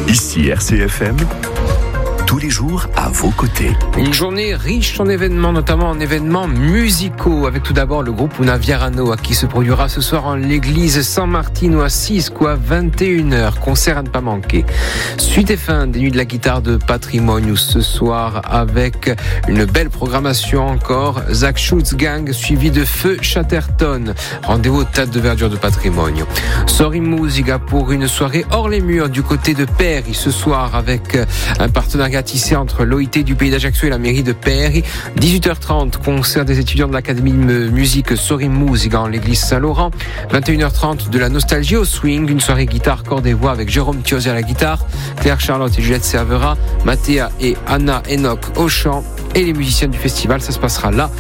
Ici RCFM, tous les jours à vos côtés. Une journée riche en événements, notamment en événements musicaux, avec tout d'abord le groupe Una Vierano, qui se produira ce soir en l'église San Martino à Cisco à 21h. Concert à ne pas manquer. Suite et fin des Nuits de la guitare de Patrimonio ce soir, avec une belle programmation encore. Zach Schutz Gang suivi de Feu Chatterton. Rendez-vous au Théâtre de Verdure de Patrimonio. Sorry Musica pour une soirée hors les murs du côté de Pairie ce soir, avec un partenariat tissé entre l'OIT du Pays d'Ajaccio et la mairie de Pairie. 18h30, concert des étudiants de l'Académie de musique Sorry Musica en l'église Saint-Laurent. 21h30, de la nostalgie au swing, une soirée guitare, cordes et voix avec Jérôme Thiosi à la guitare, Claire Charlotte et Juliette Cervera, Mathéa et Anna Enoch au chant, et les musiciens du festival. Ça se passera là